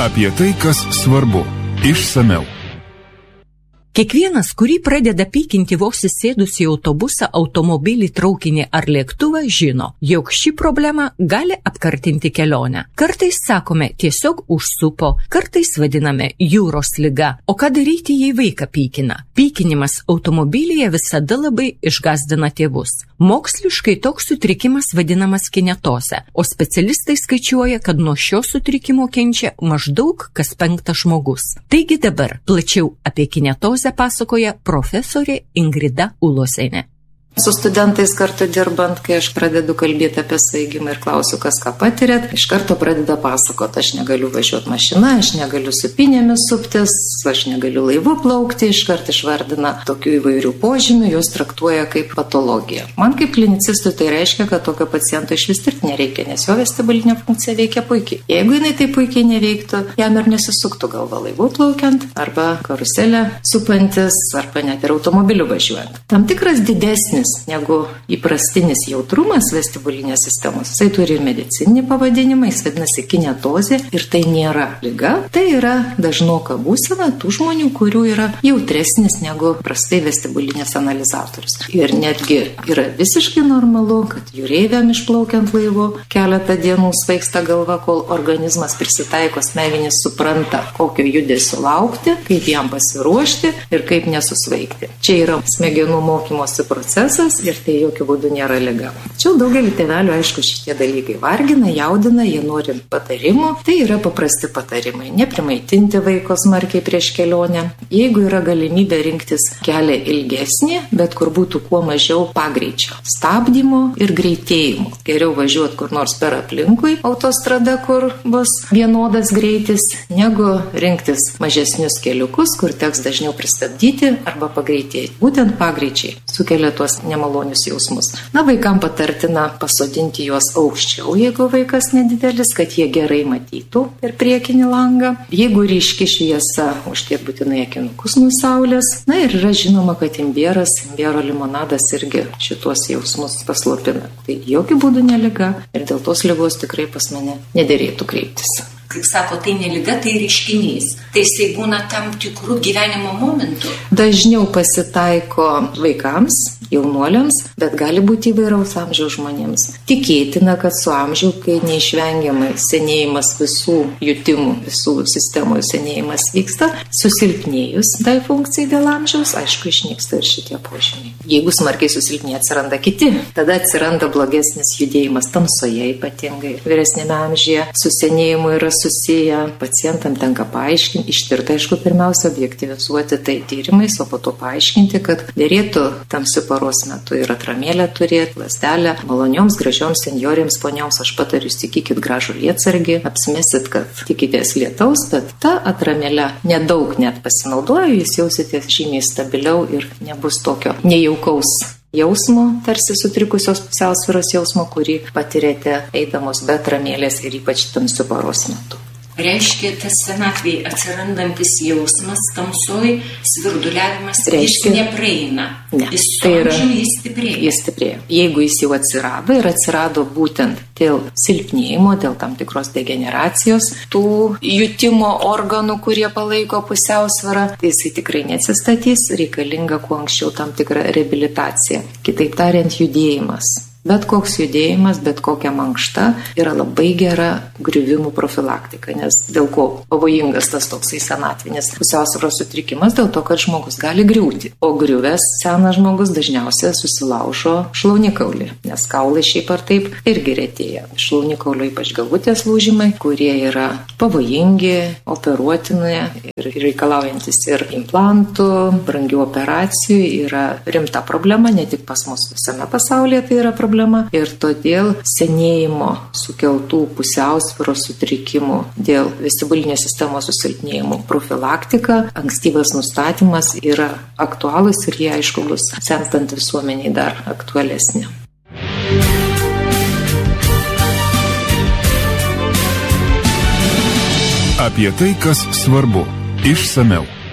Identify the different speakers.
Speaker 1: Apie tai, kas svarbu. Išsamiau.
Speaker 2: Kiekvienas, kurį pradeda pykinti vos įsėdus į autobusą, automobilį, traukinį ar lėktuvą, žino, jog ši problema gali apkartinti kelionę. Kartais sakome tiesiog užsupo, kartais vadiname jūros liga. O ką daryti, jei vaiką pykina? Pykinimas automobilyje visada labai išgąsdina tėvus. Moksliškai toks sutrikimas vadinamas kinetoze, o specialistai skaičiuoja, kad nuo šio sutrikimo kenčia maždaug kas 5 žmogus. Taigi dabar plačiau apie kinetozę pasakoja profesorė Ingrida Ulosienė.
Speaker 3: Su studentais kartu dirbant, kai aš pradedu kalbėti apie svaigimą ir klausiu, kas ką patirėt, iš karto pradeda pasakoti, aš negaliu važiuoti mašina, aš negaliu su pinėmis suptis, aš negaliu laivu plaukti, iš karto išvardina tokių įvairių požymių, jos traktuoja kaip patologiją. Man kaip klinicistui tai reiškia, kad tokio paciento iš vis tirti nereikia, nes jo vestibulinė funkcija veikia puikiai. Jeigu jinai tai puikiai neveiktų, jam ir nesisuktų galva laivu plaukiant, arba karuselę supantis, arba net ir automobiliu važiuojant. Tam tikras didesnis negu įprastinis jautrumas vestibulinės sistemos. Jisai turi ir medicininį pavadinimą, jis vadinasi kinetozė ir tai nėra liga, tai yra dažnoka būsena tų žmonių, kurių yra jautresnis negu prastai vestibulinės analizatorius. Ir netgi yra visiškai normalu, kad jūreiviam išplaukiant laivu keletą dienų svaigsta galva, kol organizmas prisitaiko, smegenys supranta, kokio judesio laukti, kaip jam pasiruošti ir kaip nesusvaigti. Čia yra smegenų mokymosi procesas ir tai jokių būdų nėra liga. Tačiau daugelį tėvelių, aišku, šitie dalykai vargina, jaudina, jie nori patarimų. Tai yra paprasti patarimai. Neprimaitinti vaiko smarkiai prieš kelionę. Jeigu yra galimybė rinktis kelią ilgesnį, bet kur būtų kuo mažiau pagreičio, stabdymo ir greitėjimo. Geriau važiuoti kur nors per aplinkui autostrada, kur bus vienodas greitis, negu rinktis mažesnius keliukus, kur teks dažniau pristabdyti arba pagreitėti. Būtent pagreičiai sukelia tuos nemalonius jausmus. Na, vaikam patartina pasodinti juos aukščiau, jeigu vaikas nedidelis, kad jie gerai matytų per priekinį langą. Jeigu ryški šviesa, uždėt būtinai akinukus nuo saulės. Na ir yra žinoma, kad imbiero limonadas irgi šitos jausmus paslopina. Tai jokių būdų ne liga ir dėl tos ligos tikrai pas mane nederėtų kreiptis.
Speaker 2: Kaip sako, tai ne liga, tai reiškinys. Tai jisai būna tam tikrų gyvenimo momentų.
Speaker 3: Dažniau pasitaiko vaikams, jaunuoliams, bet gali būti įvairaus amžiaus žmonėms. Tikėtina, kad su amžiu, kai neišvengiamai senėjimas visų jutimų, visų sistemų senėjimas vyksta, susilpnėjus tai funkcijai dėl amžiaus, aišku, išnyksta ir šitie požymiai. Jeigu smarkiai susilpnėja, atsiranda kiti, tada atsiranda blogesnis judėjimas tamsoje, ypatingai vyresnėme amžiuje, su senėjimu yra susiję, pacientam tenka paaiškinti, ištirti, aišku, pirmiausia, objektyvizuoti tai tyrimais, o po to paaiškinti, kad dėrėtų tamsiu paros metu ir atramėlę turėti, lasdelę, malonioms, gražioms senjorėms, ponioms, aš patariu, tikykit gražų lietsargį, apsimesit, kad tikitės lietaus, bet ta atramėlė nedaug net pasinaudoja, jūs jausitės žymiai stabiliau ir nebus tokio nejaukaus jausmo, tarsi sutrikusios pusiausvyros jausmo, kurį patirėte eidamos be atramėlės ir ypač tamsiu paros metu.
Speaker 2: Reiškia, tas senatvėje atsirandantis jausmas, tamsoj, svirduliavimas, jis nepraeina.
Speaker 3: Ne,
Speaker 2: jis su amžiumi jis stiprėja.
Speaker 3: Jis stiprėja. Jeigu jis jau atsirado ir atsirado būtent dėl silpnėjimo, dėl tam tikros degeneracijos, tų jutimo organų, kurie palaiko pusiausvyrą, tai jisai tikrai neatsistatys, reikalinga kuo anksčiau tam tikra reabilitacija. Kitaip tariant, judėjimas. Bet koks judėjimas, bet kokia mankšta yra labai gera griuvimų profilaktika, nes dėl ko pavojingas tas toksai senatvinis pusiausvyros sutrikimas, dėl to, kad žmogus gali griūti. O griuvęs senas žmogus dažniausiai susilaužo šlaunikaulį, nes kaulai šiaip ar taip irgi retėja. Šlaunikaulio ypač galvutės lūžimai, kurie yra pavojingi, operuotini ir reikalaujantis ir implantų, brangių operacijų, yra rimta problema, ne tik pas mus visame pasaulyje tai yra problema. Ir todėl senėjimo sukeltų pusiausvyros sutrikimų dėl vestibulinės sistemos susilpnėjimų profilaktika, ankstyvas nustatymas yra aktualus ir jie, aišku, bus senstant visuomeniai dar aktualesni.
Speaker 1: Apie tai, kas svarbu. Išsamiau.